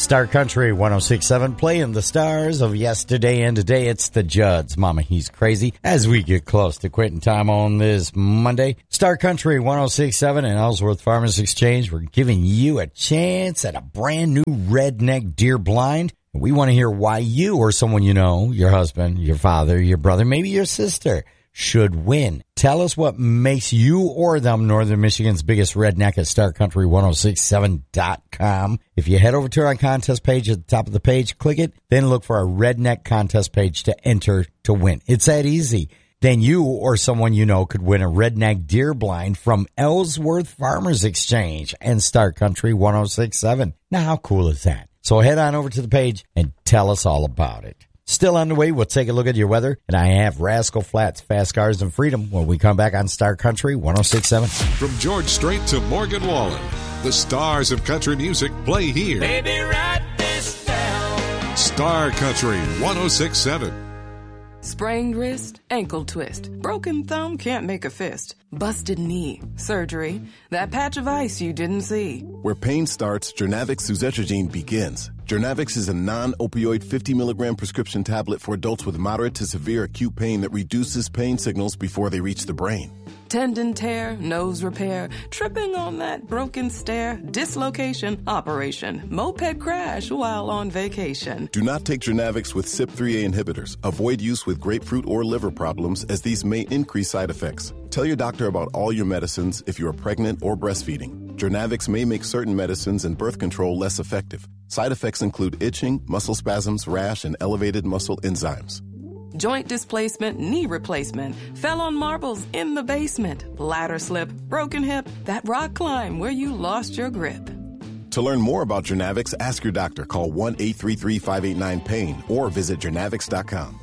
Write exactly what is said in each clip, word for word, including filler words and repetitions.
Star Country one oh six point seven, playing the stars of yesterday and today. It's the Judds. Mama, he's crazy. As we get close to quitting time on this Monday, Star Country one oh six point seven and Ellsworth Farmers Exchange, we're giving you a chance at a brand new redneck deer blind. We want to hear why you or someone you know, your husband, your father, your brother, maybe your sister, should win. Tell us what makes you or them Northern Michigan's biggest redneck at star country one oh six seven dot com. If you head over to our contest page at the top of the page, click it, then look for our redneck contest page to enter to win. It's that easy. Then you or someone you know could win a redneck deer blind from Ellsworth Farmers Exchange and Star Country one oh six point seven. Now, how cool is that? So head on over to the page and tell us all about it. Still underway, we'll take a look at your weather, and I have Rascal Flatts, Fast Cars, and Freedom when we come back on Star Country one oh six point seven. From George Strait to Morgan Wallen, the stars of country music play here. Baby, write this down. Star Country one oh six point seven. Sprained wrist, ankle twist, broken thumb, can't make a fist, busted knee, surgery, that patch of ice you didn't see. Where pain starts, Jernavix suzetrigine begins. Jernavix is a non-opioid fifty milligram prescription tablet for adults with moderate to severe acute pain that reduces pain signals before they reach the brain. Tendon tear, nose repair, tripping on that broken stair, dislocation, operation, moped crash while on vacation. Do not take Jernavix with C Y P three A inhibitors. Avoid use with grapefruit or liver problems, as these may increase side effects. Tell your doctor about all your medicines if you are pregnant or breastfeeding. Jernavix may make certain medicines and birth control less effective. Side effects include itching, muscle spasms, rash, and elevated muscle enzymes. Joint displacement, knee replacement, fell on marbles in the basement, ladder slip, broken hip, that rock climb where you lost your grip. To learn more about Jernavix, ask your doctor. Call one eight three three, five eight nine, pain or visit Jernavix dot com.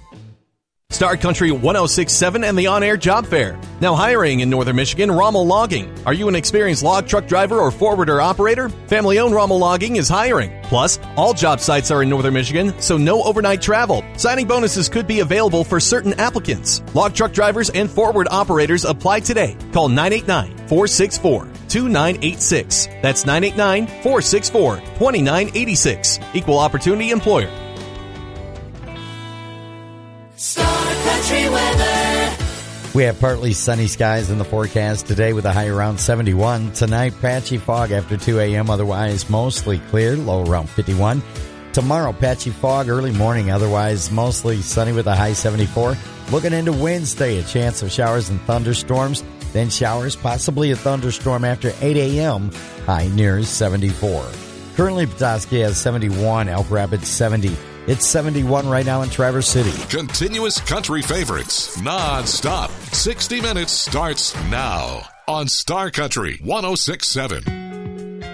Star Country one oh six point seven and the On-Air Job Fair. Now hiring in Northern Michigan, Rommel Logging. Are you an experienced log truck driver or forwarder operator? Family-owned Rommel Logging is hiring. Plus, all job sites are in Northern Michigan, so no overnight travel. Signing bonuses could be available for certain applicants. Log truck drivers and forward operators apply today. Call nine eight nine, four six four, two nine eight six. That's nine eight nine, four six four, two nine eight six. Equal Opportunity Employer. Star Country weather. We have partly sunny skies in the forecast today with a high around seventy-one. Tonight, patchy fog after two a.m., otherwise mostly clear, low around fifty-one. Tomorrow, patchy fog early morning, otherwise mostly sunny with a high seventy-four. Looking into Wednesday, a chance of showers and thunderstorms, then showers, possibly a thunderstorm after eight a.m., high near seventy-four. Currently, Petoskey has seventy-one, Elk Rapids seventy. It's seventy-one right now in Traverse City. Continuous country favorites, non-stop. sixty minutes starts now on Star Country one oh six point seven.